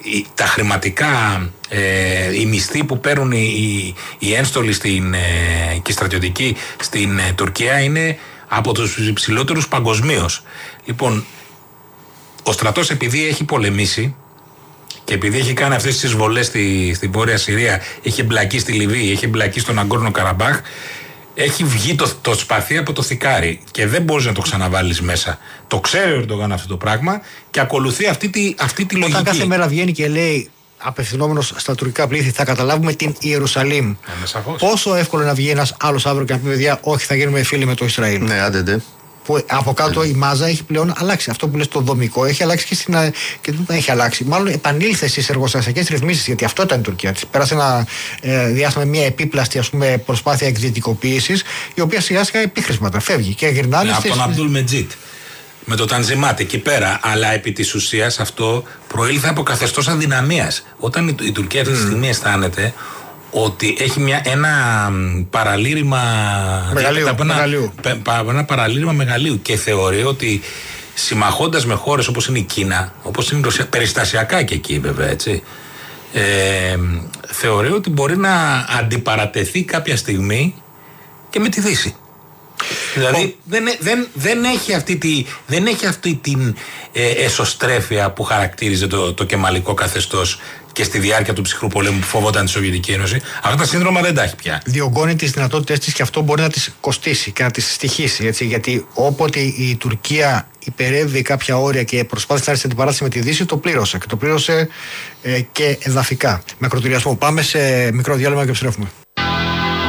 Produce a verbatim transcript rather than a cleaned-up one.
τα χρηματικά, ε, οι μισθοί που παίρνουν οι, οι ένστολοι στην, ε, και οι στρατιωτικοί στην ε, Τουρκία είναι από τους υψηλότερους παγκοσμίως. Λοιπόν, ο στρατός επειδή έχει πολεμήσει και επειδή έχει κάνει αυτές τις εισβολές στη, στη Βόρεια Συρία, έχει εμπλακεί στη Λιβύη, έχει εμπλακεί στον Αγκόρνο Καραμπάχ, έχει βγει το, το σπαθί από το θικάρι και δεν μπορείς να το ξαναβάλεις μέσα. Το ξέρει ο Ερντογάν αυτό το πράγμα και ακολουθεί αυτή τη, αυτή τη λογική. Όταν κάθε μέρα βγαίνει και λέει, απευθυνόμενος στα τουρκικά πλήθη, θα καταλάβουμε την Ιερουσαλήμ. Ε, Πόσο εύκολο να βγει ένας άλλος αύριο και να πει, παιδιά, όχι, θα γίνουμε φίλοι με το Ισραήλ. Ναι, άντε, ντε. Που από κάτω η μάζα έχει πλέον αλλάξει. Αυτό που λες το δομικό έχει αλλάξει και, στην, και δεν έχει αλλάξει. Μάλλον επανήλθε στις εργοστασιακές ρυθμίσεις, γιατί αυτό ήταν η Τουρκία. Της πέρασε ένα ε, διάστημα μια επίπλαστη, ας πούμε, προσπάθεια εκδυτικοποίησης, η οποία σιγά σιγά επίχρησματα φεύγει και γυρνάνε. Ναι, από τον Αμπτούλ Μετζίτ. Με το Τανζιμάτ εκεί πέρα. Αλλά επί της ουσίας αυτό προήλθε από καθεστώς αδυναμίας. Όταν η, η Τουρκία αυτή τη στιγμή αισθάνεται ότι έχει μια, ένα παραλήρημα μεγαλείου, ένα, μεγαλείου. Πε, ένα παραλήρημα μεγαλείου και θεωρεί ότι συμμαχώντας με χώρες όπως είναι η Κίνα, όπως είναι η Ρωσία, περιστασιακά και εκεί βέβαια, έτσι, ε, θεωρεί ότι μπορεί να αντιπαρατεθεί κάποια στιγμή και με τη Δύση. Δηλαδή δεν, δεν, δεν, έχει αυτή τη, δεν έχει αυτή την ε, εσωστρέφεια που χαρακτήριζε το, το κεμαλικό καθεστώς και στη διάρκεια του ψυχρού πολέμου που φοβόταν τη Σοβιετική Ένωση. Αυτά τα σύνδρομα δεν τα έχει πια. Διωγγώνει τις δυνατότητες της και αυτό μπορεί να τις κοστίσει και να τις στοιχήσει. Έτσι, γιατί όποτε η Τουρκία υπερεύει κάποια όρια και προσπάθησε να έρθει σε αντιπαράθεση με τη Δύση, το πλήρωσε. Και το πλήρωσε ε, και εδαφικά. Με ακροτηριασμό. Πάμε σε μικρό διάλειμμα και επιστρέφουμε.